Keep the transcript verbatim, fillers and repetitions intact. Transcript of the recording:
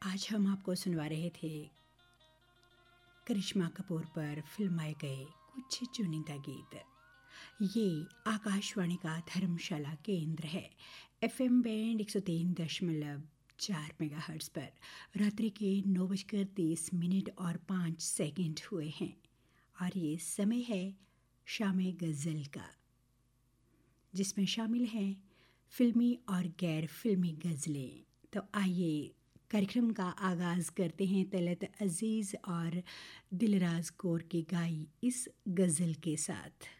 आज हम आपको सुनवा रहे थे करिश्मा कपूर पर फिल्माए गए कुछ चुनिंदा गीत। ये आकाशवाणी का धर्मशाला केंद्र है। एफएम बैंड एक सौ तीन दशमलव चार मेगाहर्ट्ज़ पर रात्रि के नौ बजकर तीस मिनट और पाँच सेकंड हुए हैं और ये समय है शाम गज़ल का, जिसमें शामिल हैं फिल्मी और गैर फिल्मी गज़लें। तो आइए कार्यक्रम का आगाज़ करते हैं तलत अज़ीज़ और दिलराज कौर की गाई इस गज़ल के साथ।